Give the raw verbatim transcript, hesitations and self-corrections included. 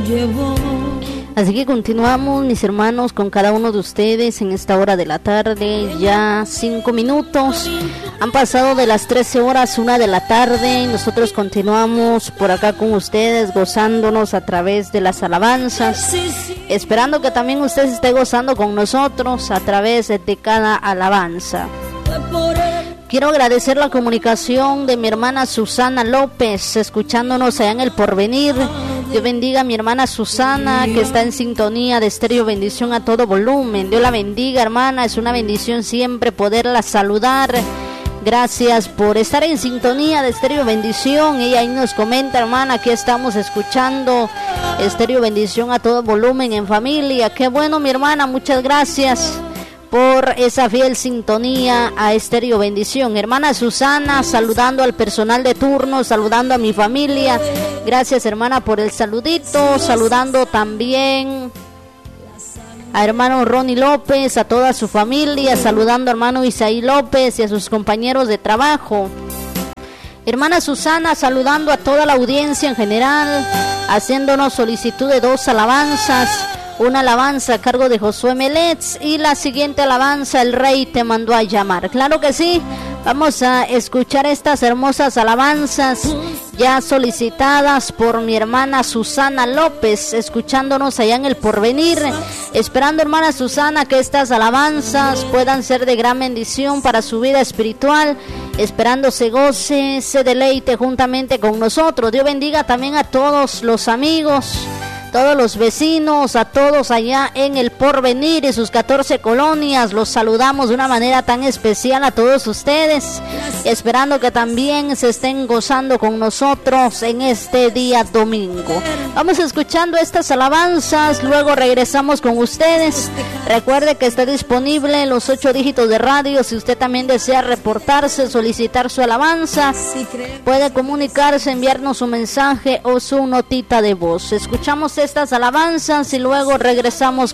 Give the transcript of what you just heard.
Así que continuamos, mis hermanos, con cada uno de ustedes en esta hora de la tarde, ya cinco minutos. Han pasado de las trece horas, una de la tarde, y nosotros continuamos por acá con ustedes, gozándonos a través de las alabanzas, esperando que también usted esté gozando con nosotros a través de cada alabanza. Quiero agradecer la comunicación de mi hermana Susana López, escuchándonos allá en El Porvenir. Dios bendiga a mi hermana Susana, que está en sintonía de Estéreo Bendición a todo volumen. Dios la bendiga, hermana, es una bendición siempre poderla saludar. Gracias por estar en sintonía de Estéreo Bendición. Ella ahí nos comenta, hermana, aquí estamos escuchando Estéreo Bendición a todo volumen en familia. Qué bueno, mi hermana, muchas gracias por esa fiel sintonía a Estéreo Bendición. Hermana Susana, saludando al personal de turno, saludando a mi familia. Gracias, hermana, por el saludito. Saludando también a hermano Ronnie López, a toda su familia. Saludando a hermano Isaí López y a sus compañeros de trabajo. Hermana Susana, saludando a toda la audiencia en general, haciéndonos solicitud de dos alabanzas. Una alabanza a cargo de Josué Meletz y la siguiente alabanza, El Rey te mandó a llamar. Claro que sí, vamos a escuchar estas hermosas alabanzas ya solicitadas por mi hermana Susana López, escuchándonos allá en El Porvenir. Esperando, hermana Susana, que estas alabanzas puedan ser de gran bendición para su vida espiritual. Esperando se goce, se deleite juntamente con nosotros. Dios bendiga también a todos los amigos, todos los vecinos, a todos allá en El Porvenir y sus catorce colonias. Los saludamos de una manera tan especial a todos ustedes, esperando que también se estén gozando con nosotros en este día domingo. Vamos escuchando estas alabanzas, luego regresamos con ustedes. Recuerde que está disponible los ocho dígitos de radio. Si usted también desea reportarse, solicitar su alabanza, puede comunicarse, enviarnos un mensaje o su notita de voz. Escuchamos estas alabanzas y luego regresamos